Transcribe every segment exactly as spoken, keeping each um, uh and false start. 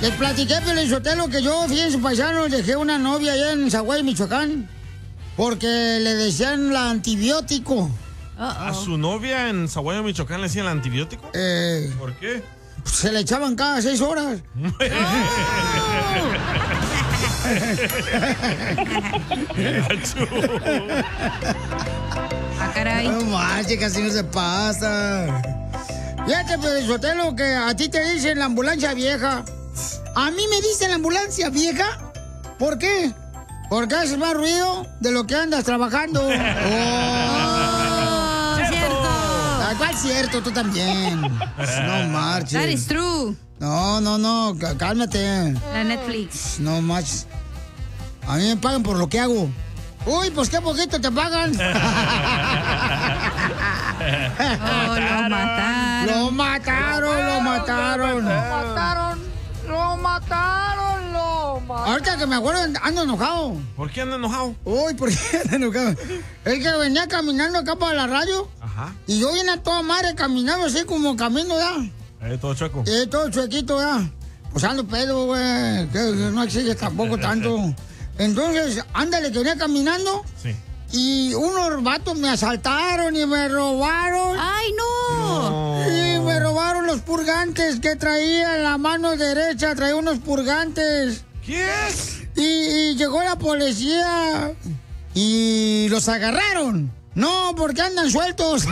Les platiqué, Piolín Sotelo, que yo, fíjense, paisanos, dejé una novia allá en Zaguay, Michoacán, porque le decían la antibiótico. ¿A su novia en Zaguayo, Michoacán, le decían el antibiótico? Eh, ¿Por qué? Se le echaban cada seis horas. Ah, caray. No manches, casi no se pasa. Fíjate, Piolín Sotelo, que a ti te dicen la ambulancia vieja. A mí me dicen la ambulancia vieja. ¿Por qué? Porque haces más ruido de lo que andas trabajando. Oh. Oh, cierto. Ah, ¿cuál cierto? Tú también. No marches. That is true. No, no, no, c- cálmate. La Netflix. No marches. A mí me pagan por lo que hago. Uy, pues qué poquito te pagan. Oh, lo mataron. Lo mataron, lo mataron. Lo mataron, lo mataron, lo mataron. Ahorita que me acuerdo, ando enojado. ¿Por qué anda enojado? Uy, ¿por qué ando enojado? Es que venía caminando acá para la radio. Ajá. Y yo vine a toda madre caminando así como camino ya. Eh, todo chueco. Eh, todo chuequito ya. Pues ando pedo, güey. Que que no exige tampoco tanto. Entonces, ándale, que venía caminando. Sí. Y unos vatos me asaltaron y me robaron. ¡Ay, no! Y me robaron los purgantes que traía en la mano derecha. Traía unos purgantes. ¿Qué? Y, y llegó la policía y los agarraron. No, porque andan sueltos.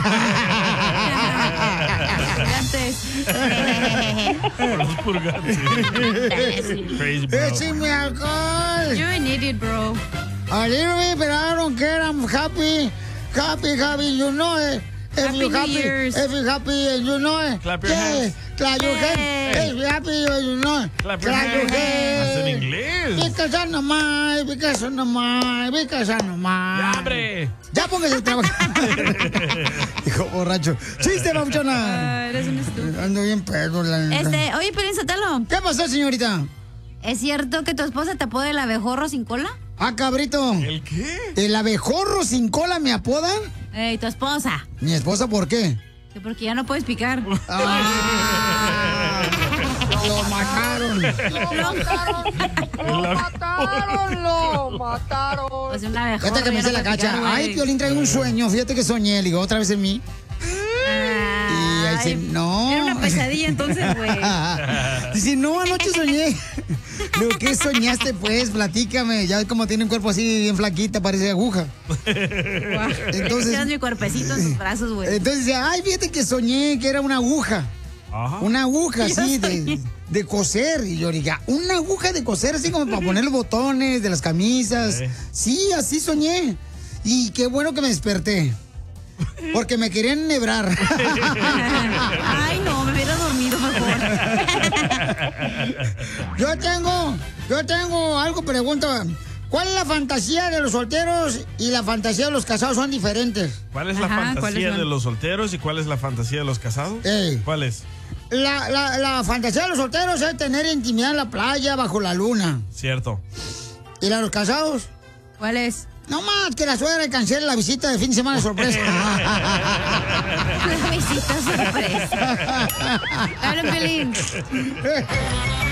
Antes. Por los purgantes. Crazy, bro. ¡Écheme alcohol! You're an idiot, bro. A little bit, but I don't care. I'm happy. Happy, happy, you know it. If Happy you New happy, Year's. if you happy, and you know it. Clap your Yeah, hands. Clap your Hey. hands. If you happy, you know it. Clap your hands. Hasta en inglés. Because I know my, because I know my, because I know my. ¡Ya, hombre! Ya póngase a trabajar. Hijo borracho. ¡Chiste, babuchona! Ah, eres un estúpido. Ando bien pedo, la neta. Este, oye, Piolín Sotelo, ¿Qué pasó, señorita? ¿es cierto que tu esposa te apoda el abejorro sin cola? Ah, cabrito. ¿El qué? ¿El abejorro sin cola me apodan? Ey, tu esposa. ¿Mi esposa por qué? Que porque ya no puedes picar. Ah, lo mataron. Lo mataron, lo mataron, lo mataron. Pues un abejorro. Fíjate que me ya dice no la puede picar, cacha. güey. Ay, Piolín, traigo un sueño. Fíjate que soñé. Le digo, otra vez en mí. Y ahí dice, Ay, no. Era una pesadilla entonces, güey. Dice, no, anoche soñé. Lo que soñaste, pues, platícame. Ya ves cómo tiene un cuerpo así bien flaquita, parece aguja. Guau. Entonces- Tienes mi cuerpecito en tus brazos, güey. Entonces dice, ay, fíjate que soñé que era una aguja. Ajá. Una aguja Yo así de, soñé. de coser. Y yo diga, una aguja de coser así como para poner los botones de las camisas. Sí. Sí, así soñé. Y qué bueno que me desperté. Porque me querían enhebrar. Ay, no, me hubiera dormido mejor. Yo tengo, yo tengo algo, pregunta. ¿Cuál es la fantasía de los solteros y la fantasía de los casados son diferentes? ¿Cuál es la Ajá, ¿cuáles fantasía son? de los solteros y cuál es la fantasía de los casados? Ey. ¿Cuál es? La, la, la fantasía de los solteros es tener intimidad en la playa bajo la luna. Cierto. ¿Y la de los casados? ¿Cuál es? No más que la suegra cancele la visita de fin de semana de sorpresa. La visita sorpresa. Habla, Piolín.